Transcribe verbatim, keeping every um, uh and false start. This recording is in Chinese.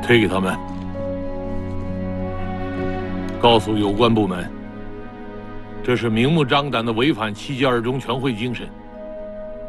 推给他们，告诉有关部门，这是明目张胆的违反七届二中全会精神。